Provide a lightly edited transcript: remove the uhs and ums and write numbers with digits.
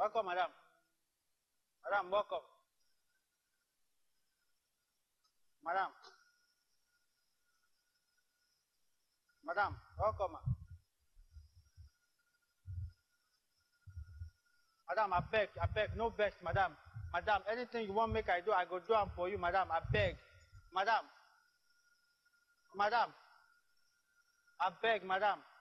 Welcome, madam. Madam, welcome. Madam. Madam, welcome. Madam, I beg, no vex, madam. Madam, anything you want make I do, I go do am for you, madam. I beg. Madam. Madam. I beg, madam.